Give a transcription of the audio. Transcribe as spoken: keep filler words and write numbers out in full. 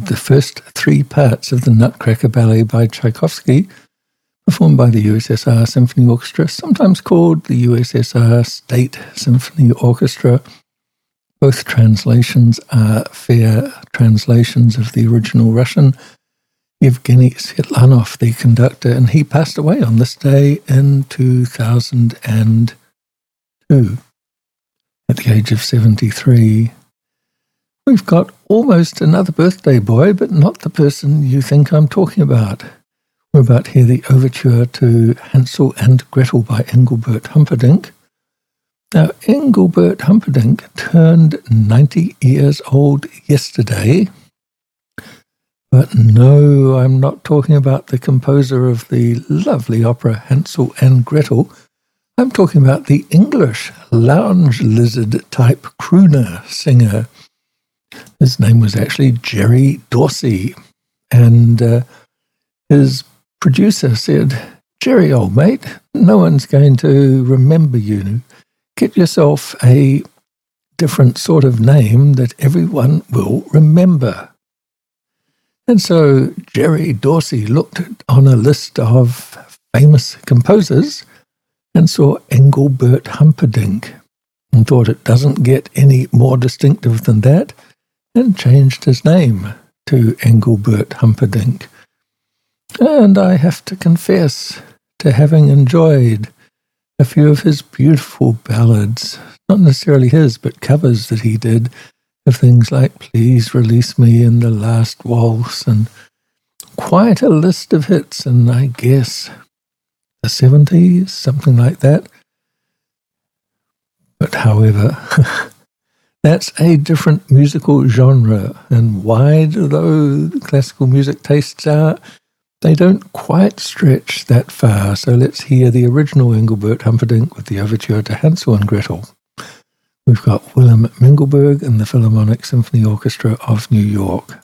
included the first three parts of the Nutcracker Ballet by Tchaikovsky, performed by the U S S R Symphony Orchestra, sometimes called the U S S R State Symphony Orchestra. Both translations are fair translations of the original Russian. Yevgeny Svetlanov, the conductor, and he passed away on this day in two thousand two at the age of seventy-three. We've got almost another birthday boy, but not the person you think I'm talking about. We're about to hear the overture to Hansel and Gretel by Engelbert Humperdinck. Now, Engelbert Humperdinck turned ninety years old yesterday, but no, I'm not talking about the composer of the lovely opera Hansel and Gretel. I'm talking about the English lounge lizard-type crooner singer. His name was actually Jerry Dorsey, and uh, his producer said, "Jerry, old mate, no one's going to remember you. Get yourself a different sort of name that everyone will remember." And so Jerry Dorsey looked on a list of famous composers and saw Engelbert Humperdinck and thought it doesn't get any more distinctive than that, and changed his name to Engelbert Humperdinck. And I have to confess to having enjoyed a few of his beautiful ballads, not necessarily his, but covers that he did of things like Please Release Me and The Last Waltz, and quite a list of hits in, I guess, the seventies, something like that. But however, that's a different musical genre, and wide though classical music tastes are, they don't quite stretch that far. So let's hear the original Engelbert Humperdinck with the overture to Hansel and Gretel. We've got Willem Mengelberg and the Philharmonic Symphony Orchestra of New York.